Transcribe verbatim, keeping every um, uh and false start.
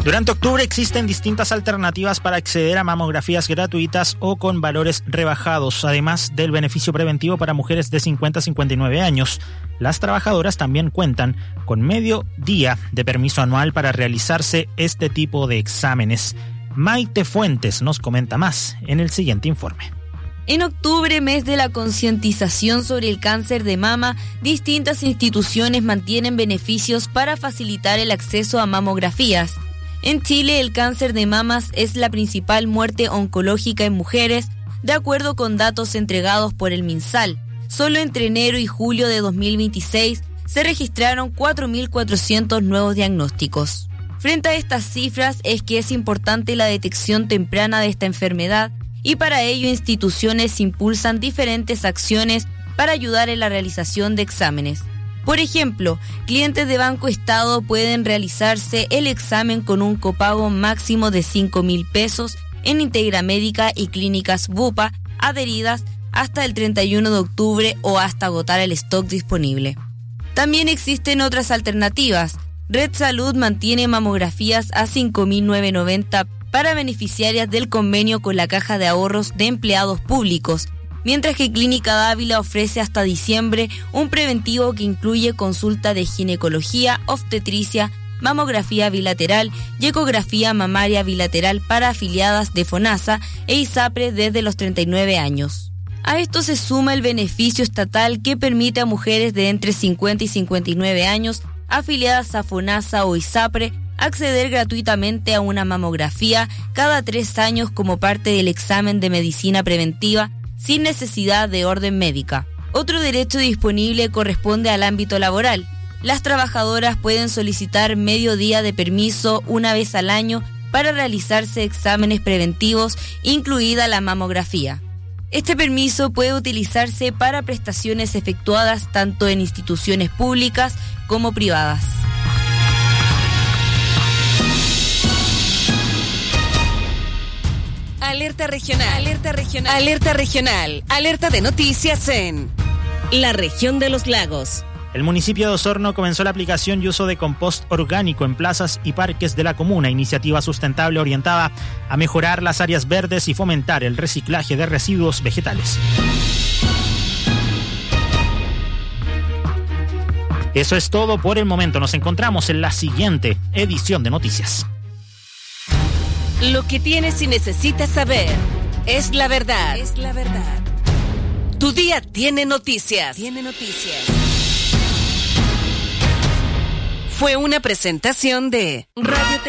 Durante octubre existen distintas alternativas para acceder a mamografías gratuitas o con valores rebajados, además del beneficio preventivo para mujeres de cincuenta a cincuenta y nueve años. Las trabajadoras también cuentan con medio día de permiso anual para realizarse este tipo de exámenes. Maite Fuentes nos comenta más en el siguiente informe. En octubre, mes de la concientización sobre el cáncer de mama, distintas instituciones mantienen beneficios para facilitar el acceso a mamografías. En Chile, el cáncer de mamas es la principal muerte oncológica en mujeres, de acuerdo con datos entregados por el MinSal. Solo entre enero y julio de dos mil veintiséis se registraron cuatro mil cuatrocientos nuevos diagnósticos. Frente a estas cifras es que es importante la detección temprana de esta enfermedad y para ello instituciones impulsan diferentes acciones para ayudar en la realización de exámenes. Por ejemplo, clientes de Banco Estado pueden realizarse el examen con un copago máximo de cinco mil pesos en Integra Médica y clínicas Bupa adheridas hasta el treinta y uno de octubre o hasta agotar el stock disponible. También existen otras alternativas. Red Salud mantiene mamografías a cinco mil novecientos noventa para beneficiarias del convenio con la Caja de Ahorros de Empleados Públicos, mientras que Clínica Dávila ofrece hasta diciembre un preventivo que incluye consulta de ginecología, obstetricia, mamografía bilateral y ecografía mamaria bilateral para afiliadas de FONASA e ISAPRE desde los treinta y nueve años. A esto se suma el beneficio estatal que permite a mujeres de entre cincuenta y cincuenta y nueve años afiliadas a FONASA o ISAPRE acceder gratuitamente a una mamografía cada tres años como parte del examen de medicina preventiva sin necesidad de orden médica. Otro derecho disponible corresponde al ámbito laboral. Las trabajadoras pueden solicitar medio día de permiso una vez al año para realizarse exámenes preventivos, incluida la mamografía. Este permiso puede utilizarse para prestaciones efectuadas tanto en instituciones públicas como privadas. Alerta regional, alerta regional, alerta regional, alerta de noticias en la región de los lagos. El municipio de Osorno comenzó la aplicación y uso de compost orgánico en plazas y parques de la comuna, iniciativa sustentable orientada a mejorar las áreas verdes y fomentar el reciclaje de residuos vegetales. Eso es todo por el momento. Nos encontramos en la siguiente edición de Noticias. Lo que tienes y necesitas saber es la verdad. Es la verdad. Tu día tiene noticias. Tiene noticias. Fue una presentación de Radio